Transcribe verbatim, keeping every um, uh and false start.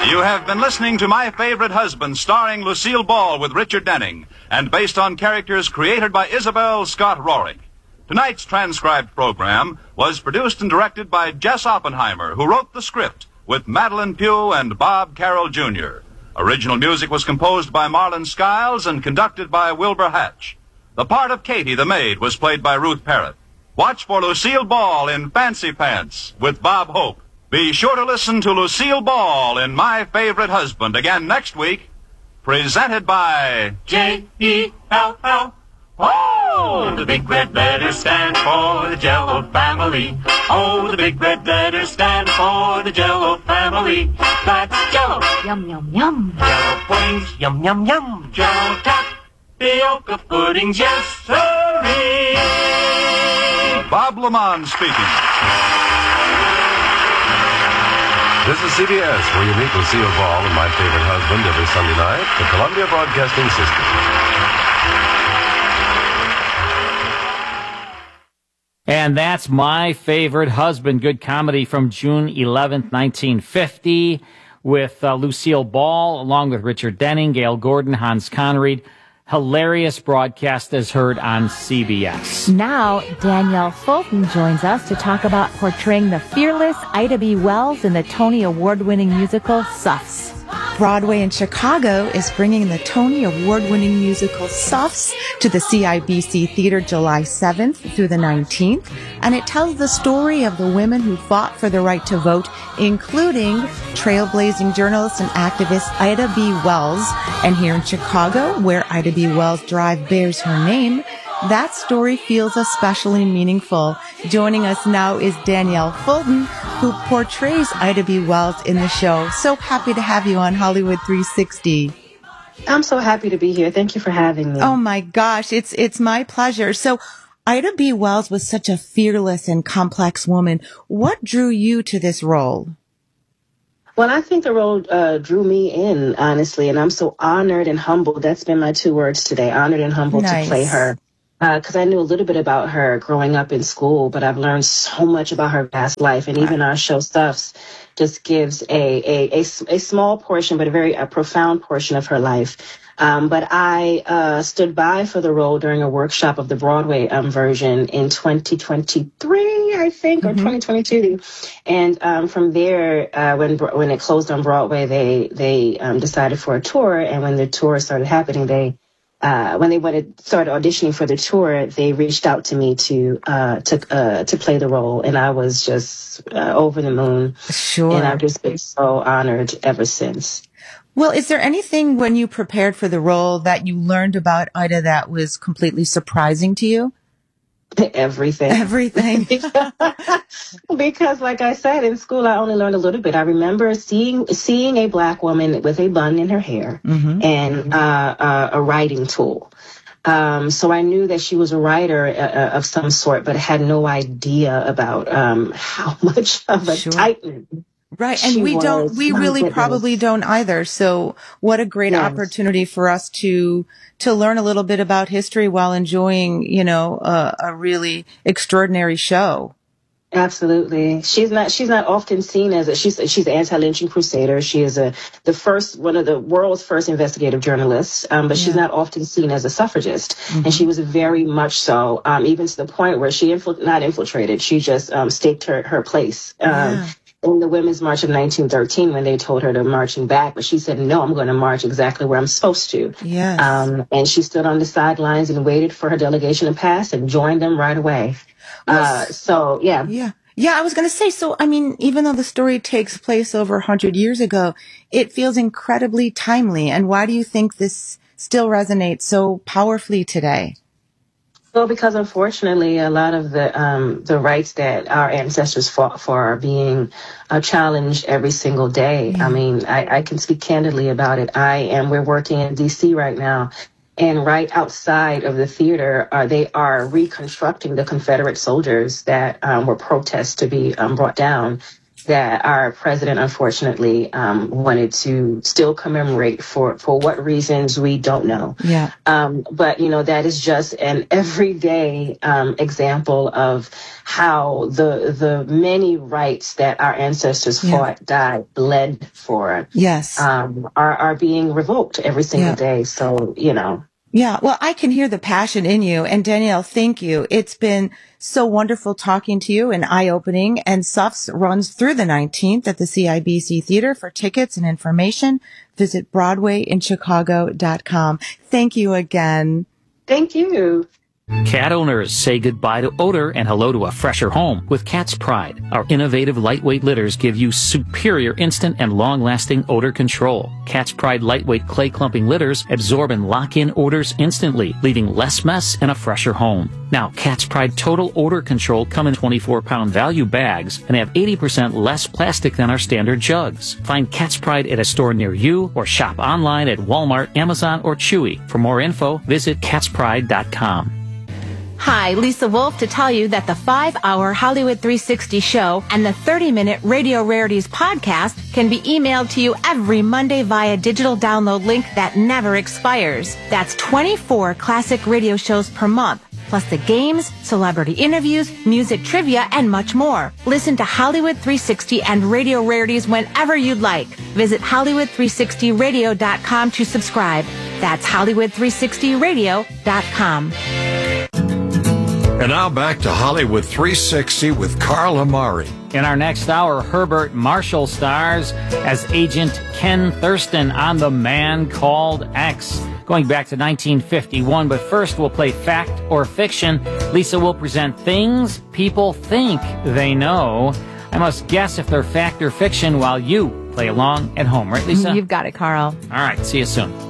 You have been listening to My Favorite Husband, starring Lucille Ball with Richard Denning, and based on characters created by Isabel Scott Rorick. Tonight's transcribed program was produced and directed by Jess Oppenheimer, who wrote the script with Madeline Pugh and Bob Carroll Junior Original music was composed by Marlon Skiles and conducted by Wilbur Hatch. The part of Katie, the maid, was played by Ruth Parrott. Watch for Lucille Ball in Fancy Pants with Bob Hope. Be sure to listen to Lucille Ball in My Favorite Husband again next week. Presented by J E L L. Oh, the big red letters stand for the Jell-O family. Oh, the big red letters stand for the Jell-O family. That's Jell-O. Yum, yum, yum. Jell-O puddings, yum, yum, yum. Jell-O tapioca puddings, yes, sirree. Bob Lamont speaking. This is C B S, where you meet Lucille Ball and My Favorite Husband every Sunday night, the Columbia Broadcasting System. And that's My Favorite Husband, good comedy from June eleventh, nineteen fifty, with uh, Lucille Ball, along with Richard Denning, Gail Gordon, Hans Conried. Hilarious broadcast as heard on C B S. Now, Danielle Fulton joins us to talk about portraying the fearless Ida B. Wells in the Tony Award-winning musical Suffs. Broadway in Chicago is bringing the Tony Award-winning musical Suffs to the C I B C Theater July seventh through the nineteenth, and it tells the story of the women who fought for the right to vote, including trailblazing journalist and activist Ida B. Wells. And here in Chicago, where Ida B. Wells Drive bears her name, that story feels especially meaningful. Joining us now is Danielle Fulton, who portrays Ida B. Wells in the show. So happy to have you on Hollywood three sixty. I'm so happy to be here. Thank you for having me. Oh my gosh, it's it's my pleasure. So Ida B. Wells was such a fearless and complex woman. What drew you to this role? Well, I think the role uh, drew me in, honestly, and I'm so honored and humbled. That's been my two words today, honored and humbled Nice. to play her. Because uh, I knew a little bit about her growing up in school, but I've learned so much about her past life. And even our show Stuffs just gives a, a, a, a small portion, but a very a profound portion of her life. Um, but I uh, stood by for the role during a workshop of the Broadway um, version in twenty twenty-three, I think, mm-hmm. or twenty twenty-two. And um, from there, uh, when when it closed on Broadway, they they um, decided for a tour. And when the tour started happening, they Uh, when they wanted started auditioning for the tour, they reached out to me to uh, to uh, to play the role, and I was just uh, over the moon. Sure. And I've just been so honored ever since. Well, is there anything when you prepared for the role that you learned about Ida that was completely surprising to you? Everything. Everything. Because, like I said, in school, I only learned a little bit. I remember seeing seeing a black woman with a bun in her hair mm-hmm. and uh, uh, a writing tool. Um, so I knew that she was a writer uh, of some sort, but had no idea about um, how much of a Sure. titan. Right. And we was. don't, we Oh, really goodness. probably don't either. So what a great Yes. opportunity for us to, to learn a little bit about history while enjoying, you know, a, a really extraordinary show. Absolutely. She's not, she's not often seen as a, she's, she's an anti-lynching crusader. She is a, the first, one of the world's first investigative journalists. Um, but yeah. she's not often seen as a suffragist. Mm-hmm. And she was very much so, um, even to the point where she infil- not infiltrated. She just, um, staked her, her place. Um, yeah. in the Women's March of nineteen thirteen when they told her to marching back, but she said, no, I'm going to march exactly where I'm supposed to. Yes. Um, and she stood on the sidelines and waited for her delegation to pass and joined them right away. Uh, so, yeah. Yeah. Yeah, I was going to say, so, I mean, even though the story takes place over one hundred years ago, it feels incredibly timely. And why do you think this still resonates so powerfully today? Well, because unfortunately, a lot of the um, the rights that our ancestors fought for are being uh, challenged every single day. Mm-hmm. I mean, I, I can speak candidly about it. I am, we're working in D C right now. And right outside of the theater, uh, they are reconstructing the Confederate soldiers that um, were protests to be um, brought down. that our president, unfortunately, um, wanted to still commemorate for, for what reasons we don't know. Yeah. Um, but, you know, that is just an everyday um, example of how the the many rights that our ancestors Yeah. fought, died, bled for, Yes. um, are, are being revoked every single Yeah. day. So, you know. Yeah, well, I can hear the passion in you. And Danielle, thank you. It's been so wonderful talking to you and eye-opening. And S U F S runs through the nineteenth at the C I B C Theater. For tickets and information, visit broadway in chicago dot com. Thank you again. Thank you. Cat owners, say goodbye to odor and hello to a fresher home with Cat's Pride. Our innovative lightweight litters give you superior instant and long-lasting odor control. Cat's Pride lightweight clay clumping litters absorb and lock in odors instantly, leaving less mess and a fresher home. Now, Cat's Pride Total Odor Control come in twenty-four pound value bags and have eighty percent less plastic than our standard jugs. Find Cat's Pride at a store near you or shop online at Walmart, Amazon, or Chewy. For more info, visit cats pride dot com. Hi, Lisa Wolf to tell you that the five hour Hollywood three sixty show and the thirty minute Radio Rarities podcast can be emailed to you every Monday via digital download link that never expires. That's twenty-four classic radio shows per month, plus the games, celebrity interviews, music trivia, and much more. Listen to Hollywood three sixty and Radio Rarities whenever you'd like. Visit hollywood three sixty radio dot com to subscribe. That's hollywood three sixty radio dot com. And now back to Hollywood three sixty with Carl Amari. In our next hour, Herbert Marshall stars as Agent Ken Thurston on The Man Called X, going back to nineteen fifty-one. But first, we'll play Fact or Fiction. Lisa will present things people think they know. I must guess if they're fact or fiction while you play along at home. Right, Lisa? You've got it, Carl. All right, see you soon.